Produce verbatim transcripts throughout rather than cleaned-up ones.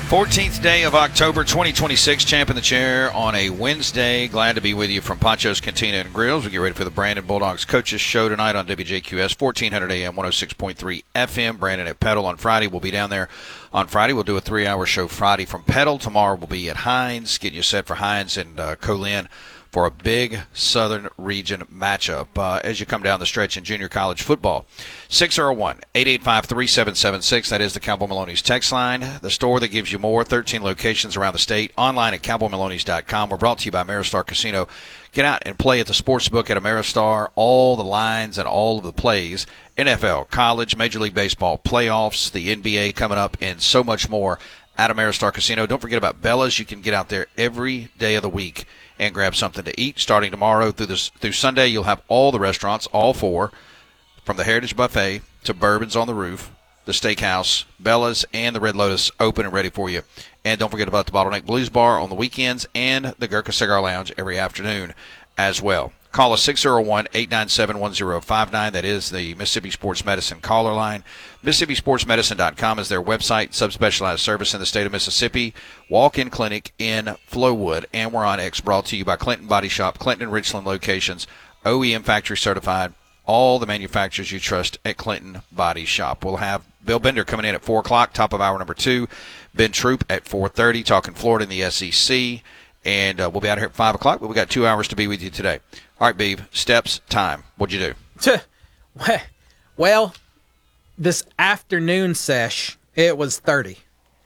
fourteenth day of October, twenty twenty-six. Champ in the Chair on a Wednesday. Glad to be with you from Pancho's Cantina and Grills. We get ready for the Brandon Bulldogs Coaches Show tonight on W J Q S, fourteen hundred A M, one oh six point three F M. Brandon at Petal on Friday. We'll be down there on Friday. We'll do a three-hour show Friday from Petal. Tomorrow we'll be at Hines, getting you set for Hines and uh, Colin for a big Southern Region matchup uh, as you come down the stretch in junior college football. six oh one, eight eight five, three seven seven six. That is the Cowboy Maloney's text line. The store that gives you more, thirteen locations around the state. Online at cowboy maloneys dot com. We're brought to you by Ameristar Casino. Get out and play at the sportsbook at Ameristar. All the lines and all of the plays. N F L, college, Major League Baseball, playoffs, the N B A coming up, and so much more at Ameristar Casino. Don't forget about Bella's. You can get out there every day of the week and grab something to eat. Starting tomorrow through this through Sunday, you'll have all the restaurants, all four, from the Heritage Buffet to Bourbon's on the Roof, the Steakhouse, Bella's, and the Red Lotus open and ready for you. And don't forget about the Bottleneck Blues Bar on the weekends and the Gurkha Cigar Lounge every afternoon as well. Call us six oh one, eight nine seven, one oh five nine. That is the Mississippi Sports Medicine caller line. Mississippi Sports Medicine dot com is their website. Subspecialized service in the state of Mississippi. Walk-in clinic in Flowood. And we're on X, brought to you by Clinton Body Shop, Clinton and Richland locations. O E M factory certified. All the manufacturers you trust at Clinton Body Shop. We'll have Bill Bender coming in at four o'clock, top of hour number two. Ben Troop at four thirty, talking Florida and the S E C. And uh, we'll be out here at five o'clock, but we got two hours to be with you today. All right, Beeb, steps, time. What'd you do? Well, this afternoon sesh, it was thirty.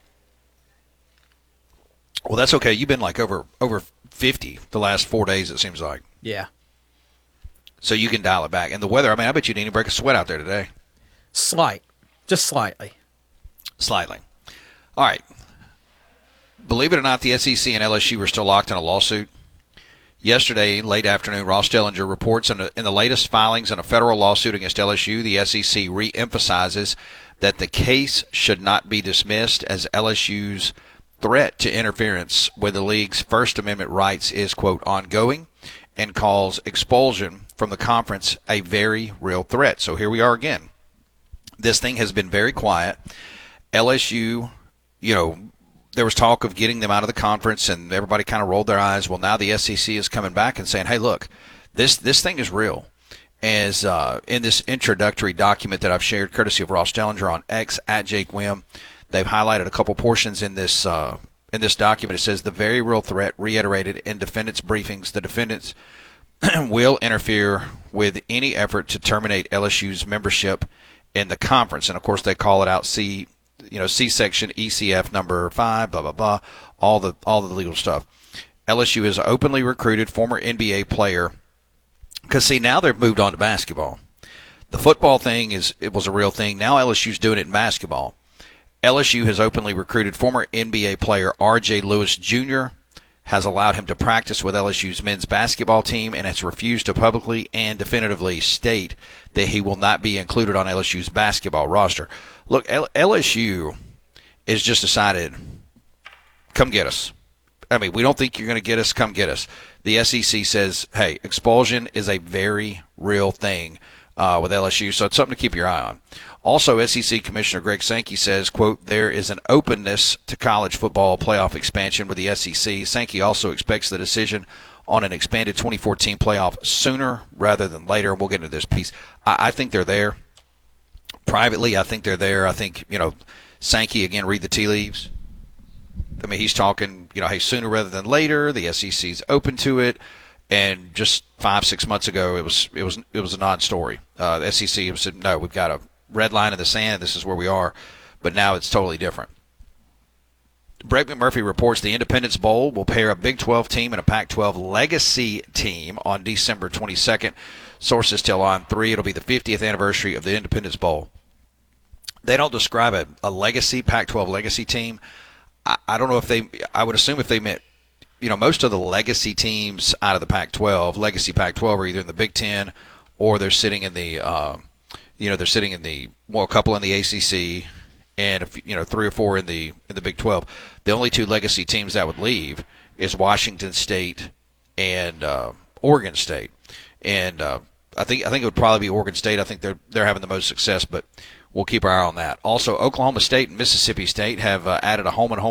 Well, that's okay. You've been like over over fifty the last four days, it seems like. Yeah. So you can dial it back. And the weather, I mean, I bet you didn't even break a sweat out there today. Slight. Just slightly. Slightly. All right. Believe it or not, the S E C and L S U were still locked in a lawsuit. Yesterday, late afternoon, Ross Dellinger reports in, a, in the latest filings in a federal lawsuit against L S U, the S E C reemphasizes that the case should not be dismissed as L S U's threat to interference with the league's First Amendment rights is, quote, ongoing, and calls expulsion from the conference a very real threat. So here we are again. This thing has been very quiet. L S U, you know, there was talk of getting them out of the conference, and everybody kind of rolled their eyes. Well, now the S E C is coming back and saying, hey, look, this this thing is real. As uh, in this introductory document that I've shared, courtesy of Ross Dellinger on X, at Jake Wim, they've highlighted a couple portions in this uh, in this document. It says, the very real threat reiterated in defendants' briefings. The defendants will interfere with any effort to terminate L S U's membership in the conference. And, of course, they call it out C you know, C section, E C F number five, blah, blah, blah, all the all the legal stuff. L S U has openly recruited former N B A player because, see, now they've moved on to basketball. The football thing, is it was a real thing. Now L S U's doing it in basketball. L S U has openly recruited former N B A player R J Lewis Junior, has allowed him to practice with L S U's men's basketball team, and has refused to publicly and definitively state that he will not be included on L S U's basketball roster. Look, L- LSU has just decided, come get us. I mean, we don't think you're going to get us, come get us. The S E C says, hey, expulsion is a very real thing uh, with L S U, so it's something to keep your eye on. Also, S E C Commissioner Greg Sankey says, quote, there is an openness to college football playoff expansion with the S E C. Sankey also expects the decision on an expanded twenty fourteen playoff sooner rather than later. We'll get into this piece. I, I think they're there. Privately, I think they're there. I think, you know, Sankey, again, read the tea leaves. I mean, he's talking, you know, hey, sooner rather than later. The S E C's open to it. And just five, six months ago, it was it was it was a non-story. Uh, the S E C said, no, we've got a red line in the sand. This is where we are. But now it's totally different. Brett McMurphy reports the Independence Bowl will pair a Big twelve team and a Pac twelve legacy team on December twenty-second. Sources tell On three it'll be the fiftieth anniversary of the Independence Bowl. They don't describe a, a legacy, Pac twelve legacy team. I, I don't know if they, I would assume if they meant, you know, most of the legacy teams out of the Pac twelve, legacy Pac twelve, are either in the Big Ten or they're sitting in the, uh, you know, they're sitting in the, well, a couple in the A C C and, you know, three or four in the in the Big twelve. The only two legacy teams that would leave is Washington State and uh, Oregon State. And uh, I think I think it would probably be Oregon State. I think they're they're having the most success, but we'll keep our eye on that. Also, Oklahoma State and Mississippi State have uh, added a home and home